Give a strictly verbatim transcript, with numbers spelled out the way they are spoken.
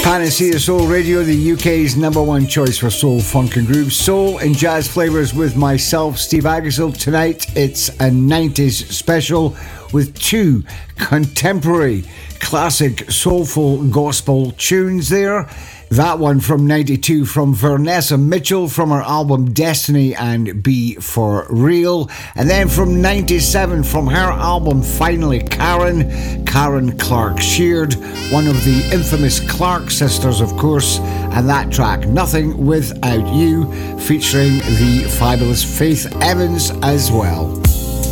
Panacea Soul Radio, the U K's number one choice for soul, funk and groove, soul and jazz flavours with myself, Steve Agassil. Tonight it's a nineties special with two contemporary classic soulful gospel tunes there. That one from ninety-two from Vanessa Mitchell from her album Destiny and Be For Real. And then from ninety-seven from her album Finally Karen, Karen Clark Sheard, one of the infamous Clark sisters of course, and that track Nothing Without You featuring the fabulous Faith Evans as well.